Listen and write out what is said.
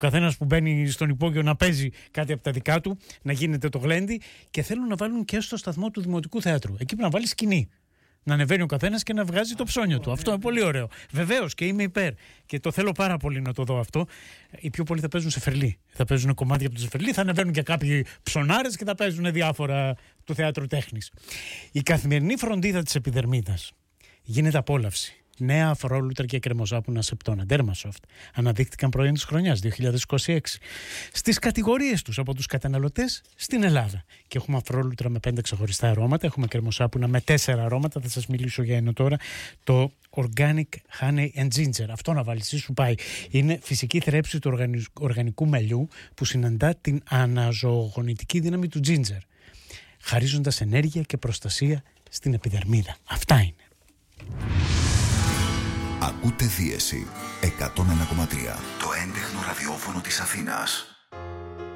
καθένας που μπαίνει στον υπόγειο να παίζει κάτι από τα δικά του, να γίνεται το γλέντι, και θέλουν να βάλουν και στο σταθμό του Δημοτικού Θεάτρου. Εκεί πρέπει να βάλει σκηνή. Να ανεβαίνει ο καθένας και να βγάζει το ψώνιο του. Αυτό είναι πολύ ωραίο. Βεβαίως, και είμαι υπέρ. Και το θέλω πάρα πολύ να το δω αυτό. Οι πιο πολλοί θα παίζουν σε Φερλί. Θα παίζουν κομμάτια από το Σεφερλί, θα ανεβαίνουν και κάποιοι ψωνάρες και θα παίζουν διάφορα του Θεάτρου Τέχνης. Η καθημερινή φροντίδα της επιδερμίδας γίνεται απόλαυση. Νέα αφρόλουτρα και κρεμοζάπουνα σεπτόνα Dermasoft αναδείχθηκαν προϊόν της χρονιάς 2026 στις κατηγορίες τους από τους καταναλωτές στην Ελλάδα. Και έχουμε αφρόλουτρα με 5 ξεχωριστά αρώματα, έχουμε κρεμοζάπουνα με 4 αρώματα. Θα σας μιλήσω για ένα τώρα, το Organic Honey and Ginger. Αυτό να βάλεις, σου πάει. Είναι φυσική θρέψη του οργανικού μελιού που συναντά την αναζωογονητική δύναμη του ginger, χαρίζοντας ενέργεια και προστασία στην επιδερμίδα. Αυτά είναι. Ακούτε Δίεση 101,3, το έντεχνο ραδιόφωνο της Αθήνας.